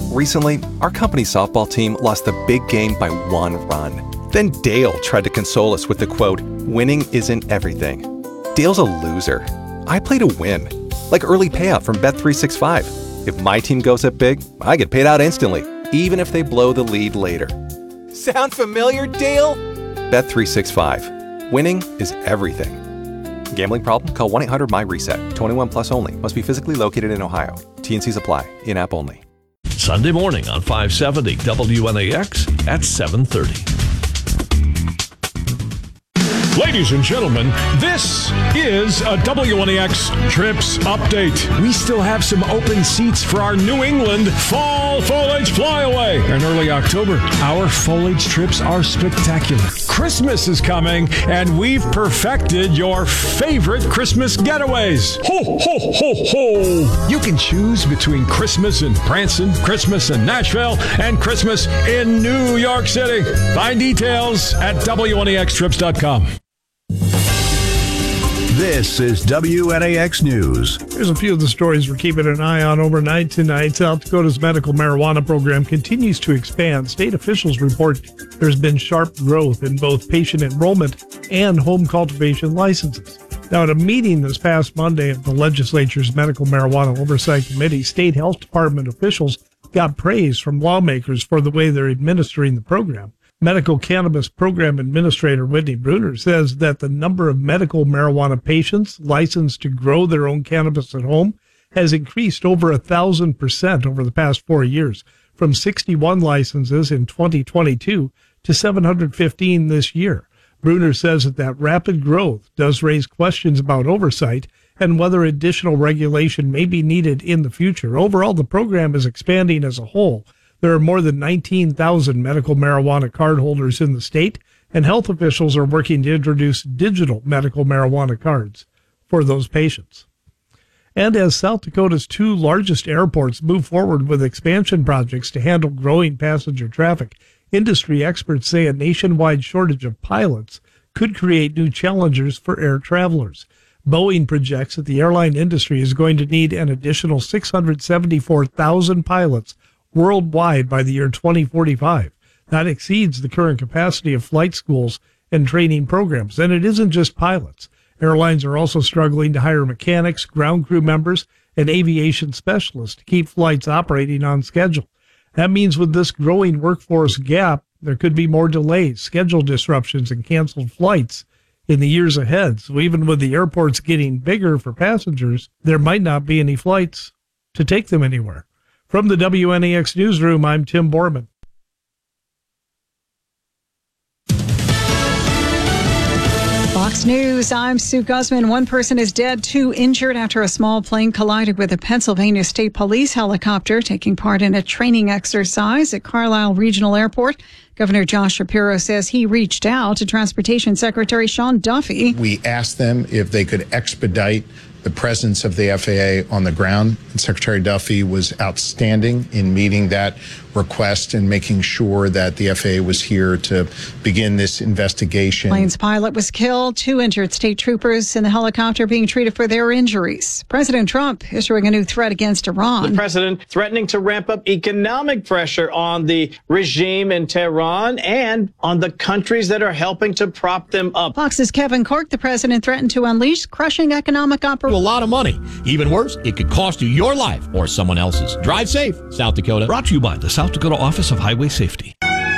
Recently, our company softball team lost the big game by 1 run. Then Dale tried to console us with the quote, "Winning isn't everything." Dale's a loser. I play to win. Like early payout from Bet365. If my team goes up big, I get paid out instantly, even if they blow the lead later. Sound familiar, Dale? Bet365. Winning is everything. Gambling problem? Call 1-800-MY-RESET. 21 plus only. Must be physically located in Ohio. T&Cs apply. In-app only. Sunday morning on 570 WNAX at 7:30. Ladies and gentlemen, this is a WNAX Trips Update. We still have some open seats for our New England Fall Foliage Flyaway in early October. Our foliage trips are spectacular. Christmas is coming, and we've perfected your favorite Christmas getaways. Ho, ho, ho, ho! You can choose between Christmas in Branson, Christmas in Nashville, and Christmas in New York City. Find details at WNAXtrips.com. This is WNAX News. Here's a few of the stories we're keeping an eye on overnight tonight. South Dakota's medical marijuana program continues to expand. State officials report there's been sharp growth in both patient enrollment and home cultivation licenses. Now, at a meeting this past Monday of the legislature's Medical Marijuana Oversight Committee, state health department officials got praise from lawmakers for the way they're administering the program. Medical Cannabis Program Administrator Whitney Bruner says that the number of medical marijuana patients licensed to grow their own cannabis at home has increased over 1,000% over the past 4 years, from 61 licenses in 2022 to 715 this year. Bruner says that rapid growth does raise questions about oversight and whether additional regulation may be needed in the future. Overall, the program is expanding as a whole. There are more than 19,000 medical marijuana cardholders in the state, and health officials are working to introduce digital medical marijuana cards for those patients. And as South Dakota's 2 largest airports move forward with expansion projects to handle growing passenger traffic, industry experts say a nationwide shortage of pilots could create new challenges for air travelers. Boeing projects that the airline industry is going to need an additional 674,000 pilots worldwide by the year 2045. That exceeds the current capacity of flight schools and training programs. And it isn't just pilots. Airlines are also struggling to hire mechanics, ground crew members, and aviation specialists to keep flights operating on schedule. That means with this growing workforce gap, there could be more delays, schedule disruptions, and canceled flights in the years ahead. So even with the airports getting bigger for passengers, there might not be any flights to take them anywhere. From the WNAX Newsroom, I'm Tim Borman. Fox News, I'm Sue Guzman. 1 person is dead, 2 injured after a small plane collided with a Pennsylvania State Police helicopter taking part in a training exercise at Carlisle Regional Airport. Governor Josh Shapiro says he reached out to Transportation Secretary Sean Duffy. We asked them if they could expedite the presence of the FAA on the ground. And Secretary Duffy was outstanding in meeting that request and making sure that the FAA was here to begin this investigation. Plane's pilot was killed, 2 injured state troopers in the helicopter being treated for their injuries. President Trump issuing a new threat against Iran. The president threatening to ramp up economic pressure on the regime in Tehran and on the countries that are helping to prop them up. Fox's Kevin Corke, the president threatened to unleash crushing economic operations. A lot of money. Even worse, it could cost you your life or someone else's. Drive safe, South Dakota. Brought to you by the South Dakota Office of Highway Safety.